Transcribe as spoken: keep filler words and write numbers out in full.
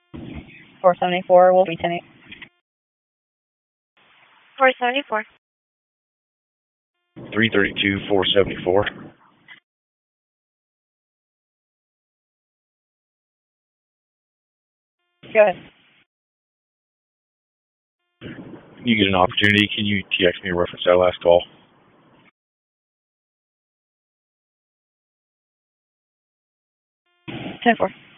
four seventy-four will be ten eight. four seventy-four. three thirty-two, four seventy-four. Go ahead. You get an opportunity, can you text me a reference to that last call? ten four.